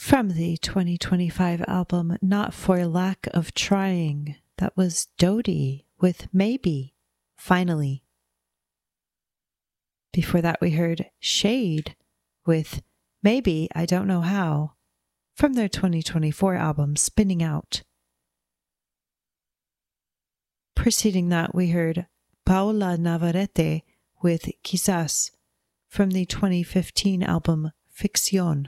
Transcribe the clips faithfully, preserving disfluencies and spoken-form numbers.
From the twenty twenty-five album Not For Lack of Trying, that was Dodie with Maybe, Finally. Before that we heard Shade with Maybe I Don't Know How, from their twenty twenty-four album Spinning Out. Preceding that we heard Paola Navarrete with Quizás, from the twenty fifteen album Ficción.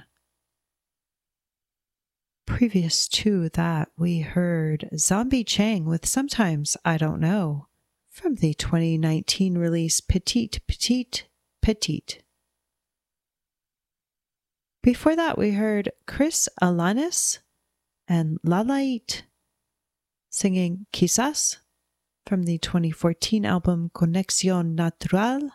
Previous to that, we heard Zombie Chang with Sometimes I Don't Know, from the twenty nineteen release Petite Petite Petite. Before that, we heard Chris Alanis and Lalaite singing Quizás, from the twenty fourteen album Conexión Natural.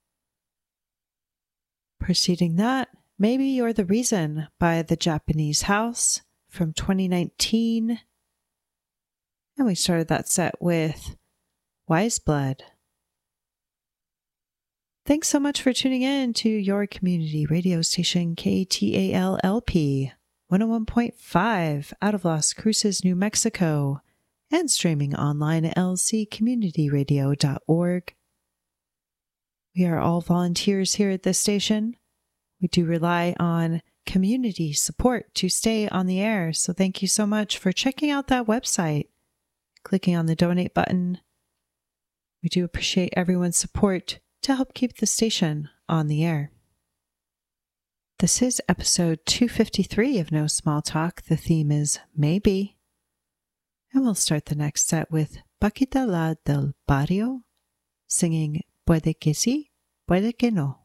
Preceding that, Maybe You're the Reason by The Japanese House, from twenty nineteen. And we started that set with Wise Blood. Thanks so much for tuning in to your community radio station K T A L L P one oh one point five out of Las Cruces, New Mexico, and streaming online at l c community radio dot org. We are all volunteers here at this station. We do rely on community support to stay on the air, so thank you so much for checking out that website, clicking on the donate button. We do appreciate everyone's support to help keep the station on the air. This is episode two fifty-three of No Small Talk. The theme is Maybe. And we'll start the next set with Paquita La del Barrio singing Puede que sí, puede que no.